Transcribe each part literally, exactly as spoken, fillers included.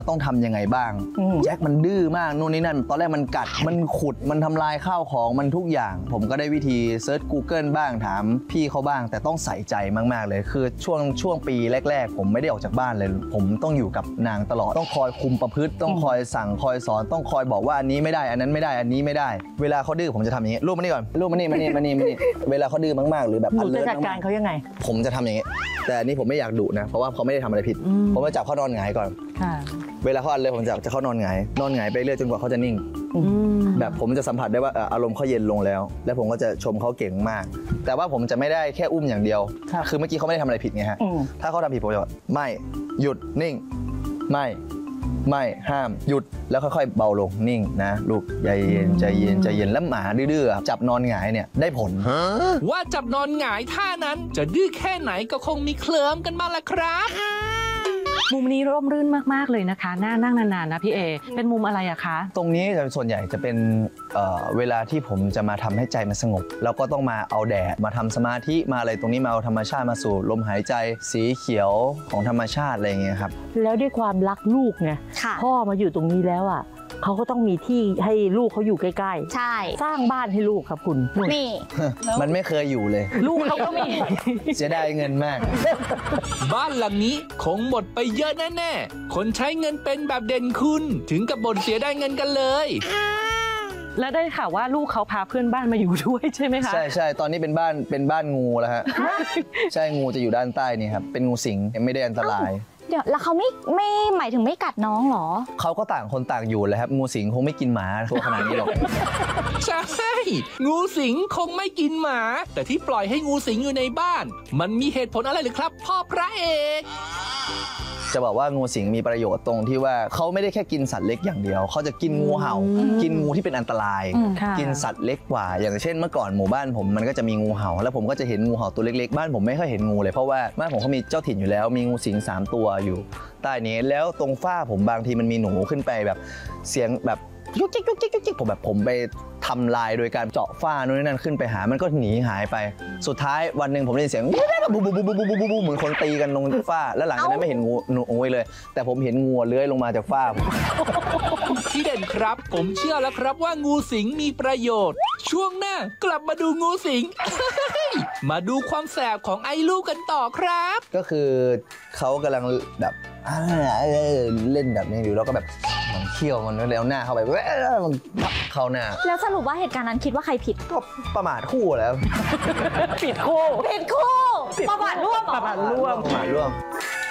ต้องทำยังไงบ้างแจ็คมันดื้อมากนู่นนี่นั่นตอนแรกมันกัดมันขุดมันทำลายข้าวของมันทุกอย่างผมก็ได้วิธีเซิร์ช Google บ้างถามพี่เขาบ้างแต่ต้องใส่ใจมากๆเลยคือช่วงช่วงปีแรกๆผมไม่ได้ออกจากบ้านเลยผมต้องอยู่กับนางตลอดต้องคอยคุมประพฤติต้องคอยสั่งคอยสอนต้องคอยบอกว่าอันนี้ไม่ได้อันนั้นไม่ได้อันนี้ไม่ได้เวลาเขาดื้อผมจะทำอย่างนี้ลูกมานี่ก่อนลูกมานี่มานี่มานี่มานี่เวลาเขาดื้อมากๆหรือแบบหนูจะจัดการเขายังไงผมจะทำอย่างนี้แต่อันนี้ผมไม่อยากดุนะเพราะว่าเขาไม่ได้ทำอะไรผิดผมจะจับเขานอนหงายก่อนเวลาเขาอันเลยผมจะจะเขานอนหงายนอนหงายไปเรื่อยจนกว่าเขาจะนิ่งแบบผมจะสัมผัสได้ว่าอารมณ์เขาเย็นลงแล้วแล้วผมก็จะชมเขาเก่งมากแต่ว่าผมจะไม่ได้แค่อุ้มอย่างเดียวคือเมื่อกี้เขาไม่ได้ทำอะไรผิดไงฮะถ้าเขาทำผิดผมจะไม่หยุดนิ่งไม่ไม่ห้ามหยุดแล้วค่อยๆเบาลงนิ่งนะลูกใจเย็นใจเย็นใจเย็นแล้วหมาดื้อๆจับนอนหงายเนี่ยได้ผลว่าจับนอนหงายท่านั้นจะดื้อแค่ไหนก็คงมีเคลิ้มกันมาละครับมุมนี้ร่มรื่นมากๆเลยนะคะน่านั่งนานๆนะพี่เอเป็นมุมอะไรอะคะตรงนี้ส่วนใหญ่จะเป็น เ, เวลาที่ผมจะมาทำให้ใจมันสงบแล้วก็ต้องมาเอาแดดมาทำสมาธิมาอะไรตรงนี้มาเอาธรรมชาติมาสู่ลมหายใจสีเขียวของธรรมชาติอะไรอย่างเงี้ยครับแล้วด้วยความรักลูกไงพ่อมาอยู่ตรงนี้แล้วอ่ะเขาก็ต้องมีที่ให้ลูกเขาอยู่ใกล้ๆใช่สร้างบ้านให้ลูกครับคุณนี่มันไม่เคยอยู่เลยลูกเขาก็มีเสียดายเงินมากบ้านหลังนี้คงหมดไปเยอะแน่ๆคนใช้เงินเป็นแบบเด่นคุณถึงกับบ่นเสียดายเงินกันเลยและได้ข่าวว่าลูกเขาพาเพื่อนบ้านมาอยู่ด้วยใช่ไหมคะใช่ใช่ตอนนี้เป็นบ้านเป็นบ้านงูแล้วฮะใช่งูจะอยู่ด้านใต้นี่ครับเป็นงูสิงไม่ได้อันตรายเดี๋ยวแล้วเขาไม่ไม่หมายถึงไม่กัดน้องหรอเขาก็ต่างคนต่างอยู่เลยครับงูสิงคงไม่กินหมาตัวขนาดนี้หรอกใช่งูสิงคงไม่กินหมาแต่ที่ปล่อยให้งูสิงอยู่ในบ้านมันมีเหตุผลอะไรหรือครับพ่อพระเอกจะบอกว่างูสิงมีประโยชน์ตรงที่ว่าเขาไม่ได้แค่กินสัตว์เล็กอย่างเดียวเขาจะกินงูเห่ากินงูที่เป็นอันตรายกินสัตว์เล็กกว่าอย่างเช่นเมื่อก่อนหมู่บ้านผมมันก็จะมีงูเห่าแล้วผมก็จะเห็นงูเห่าตัวเล็กๆบ้านผมไม่ค่อยเห็นงูเลยเพราะว่าบ้านผมเขามีเจ้าถิ่นอยู่แล้วมีงูสิงสามตัวอยู่ใต้นี้แล้วตรงฝ้าผมบางทีมันมีหนูขึ้นไปแบบเสียงแบบยุกจิกยุกจิกยุกจิกผมแบบผมไปทำลายโดยการเจาะฝ้าโน่นนั่นขึ้นไปหามันก็หนีหายไปสุดท้ายวันหนึ่งผมได้ยินเสียงบูบูบูบูบูบูบูเหมือนคนตีกันลงฝ้าแล้วหลังจากนั้นไม่เห็นงูงูเลยแต่ผมเห็นงูเลื้อยลงมาจากฝ้าพี่เด่นครับผมเชื่อแล้วครับว่างูสิงมีประโยชน์ช่วงหน้ากลับมาดูงูสิงมาดูความแสบของไอ้ลูกกันต่อครับก็คือเขากำลังแบบเล่นแบบนี้อยู่แล้วก็แบบมันเขี้ยวมันแล้วหน้าเข้าไปมันเข้าหน้าแล้วสรุปว่าเหตุการณ์นั้นคิดว่าใครผิดก็ประมาทคู่แล้วผิดคู่ผิดคู่ประมาทร่วมประมาทร่วมประมาทร่วม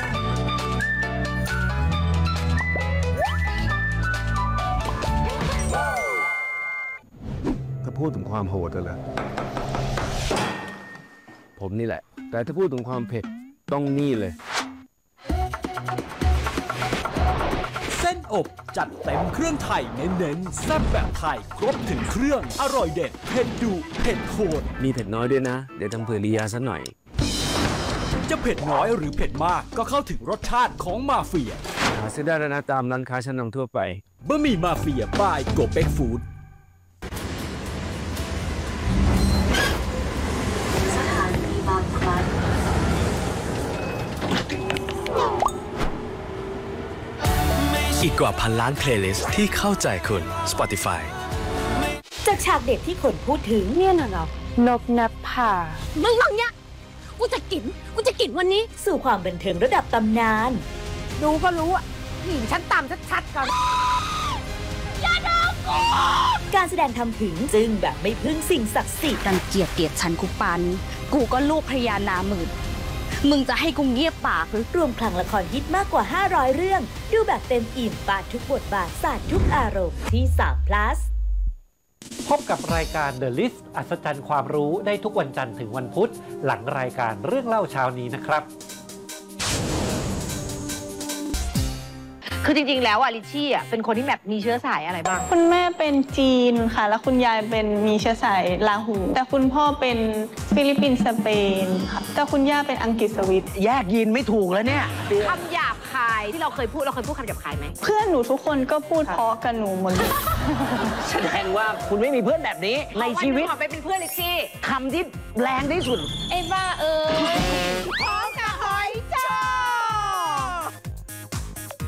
ถ้าพูดถึงความโหดเลยผมนี่แหละแต่ถ้าพูดถึงความเผ็ดต้องนี่เลยเส้นอบจัดเต็มเครื่องไทยเน้นๆแซ่บแบบไทยครบถึงเครื่องอร่อยเด็ดเผ็ดดุเผ็ดโหดมีเผ็ดน้อยด้วยนะเดี๋ยวทำเผื่อลียาซะหน่อยจะเผ็ดน้อยหรือเผ็ดมากก็เข้าถึงรสชาติของมาเฟียหาซื้อได้แล้วนะตามร้านค้าชั้นนำทั่วไปบะหมี่มาเฟียบายโกเป็กฟู้ดสถานีบางพลัดอีกกว่าพันล้านเพลย์ลิสต์ที่เข้าใจคุณ Spotify จากฉากเด็ดที่คนพูดถึงเนี่ยน่ะเหรอนบนับผ่ามึงมึงเนี่ยกูจะกินกูจะกินวันนี้สู่ความบันเทิงระดับตำนานรู้ก็รู้อ่ะหญิงฉันตามชัดๆก่อนอย่าดองกูการแสดงทำถึงจึงแบบไม่พึ่งสิ่งศักดิ์สิทธิ์กันเกียดเกียดฉันกูปันกูก็ลูกพญานาหมื่นมึงจะให้กูเงียบปากหรือรวมคลังละครฮิตมากกว่าห้าร้อยเรื่องดูแบบเต็มอิ่มปาดทุกบทบาทสาดทุกอารมณ์ที่สาม plus พบกับรายการ The List อัศจรรย์ความรู้ได้ทุกวันจันทร์ถึงวันพุธหลังรายการเรื่องเล่าเช้านี้นะครับคือจริงๆแล้วอ่ะลิชชี่อ่ะเป็นคนที่แบบมีเชื้อสายอะไรบ้างคุณแม่เป็นจีนค่ะแล้วคุณยายเป็นมีเชื้อสายลาหูแต่คุณพ่อเป็นฟิลิปปินส์สเปนค่ะแต่คุณย่าเป็นอังกฤษสวิตแยกยีนไม่ถูกแล้วเนี่ยคำหยาบคายที่เราเคยพูดเราเคยพูดคำหยาบคายไหมเพื่อนหนูทุกคนก็พูดเพราะกับหนูหมดเลยแสดงว่าคุณไม่มีเพื่อนแบบนี้ในชีวิตขอไปเป็นเพื่อนลิชชี่คำที่แรงที่สุดไอ้บ้าเออ